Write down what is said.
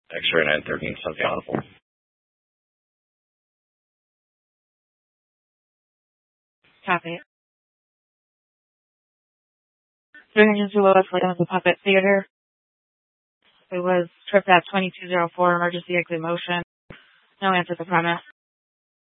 X-ray 913, something awful. Copy. 302 Lois Lane at the Puppet Theater. It was trip at 2204, emergency exit motion. No answer to the premise.